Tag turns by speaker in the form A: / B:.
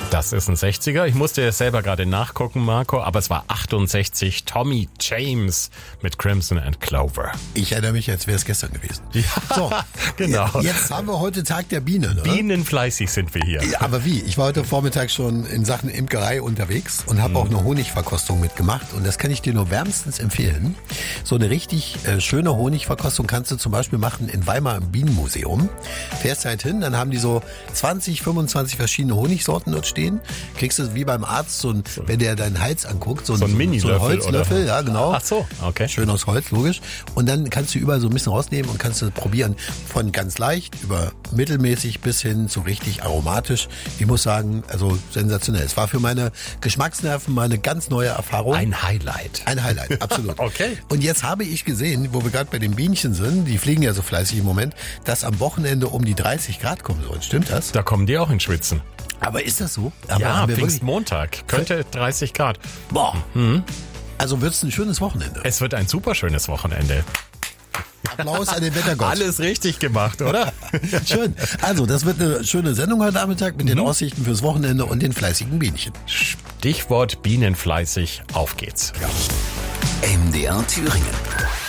A: Das ist ein 60er. Ich musste jetzt selber gerade nachgucken, Marco, aber es war 68 Tommy James mit Crimson and Clover.
B: Ich erinnere mich, als wäre es gestern gewesen.
A: Ja,
B: So,
A: genau.
B: Jetzt haben wir heute Tag der Biene. Ne?
A: Bienenfleißig sind wir hier.
B: Ja, aber wie? Ich war heute Vormittag schon in Sachen Imkerei unterwegs und habe auch eine Honigverkostung mitgemacht. Und das kann ich dir nur wärmstens empfehlen. So eine richtig schöne Honigverkostung kannst du zum Beispiel machen in Weimar im Bienenmuseum. Fährst halt hin, dann haben die so 20, 25 verschiedene Honigsorten dort stehen. Kriegst du wie beim Arzt, wenn der deinen Hals anguckt, so ein
A: Mini-Löffel,
B: Holzlöffel,
A: oder?
B: ja genau.
A: Ach so, okay.
B: Schön aus Holz, logisch. Und dann kannst du überall so ein bisschen rausnehmen und kannst du probieren von ganz leicht über mittelmäßig bis hin zu richtig aromatisch. Ich muss sagen, also sensationell. Es war für meine Geschmacksnerven mal eine ganz neue Erfahrung.
A: Ein Highlight.
B: Ein Highlight, absolut.
A: Okay.
B: Und jetzt habe ich gesehen, wo wir gerade bei den Bienchen sind, die fliegen ja so fleißig im Moment, dass am Wochenende um die 30 Grad kommen sollen. Stimmt das?
A: Da kommen die auch in Schwitzen.
B: Aber ist das so? Aber
A: Ja,
B: haben wir wirklich-
A: Pfingstmontag. Könnte 30 Grad.
B: Boah. Also wird's ein schönes Wochenende.
A: Es wird ein super schönes Wochenende.
B: Applaus an den Wettergott.
A: Alles richtig gemacht, oder?
B: Schön. Also, das wird eine schöne Sendung heute Nachmittag mit den Aussichten fürs Wochenende und den fleißigen Bienchen.
A: Stichwort Bienenfleißig. Auf geht's.
B: Ja.
C: MDR Thüringen.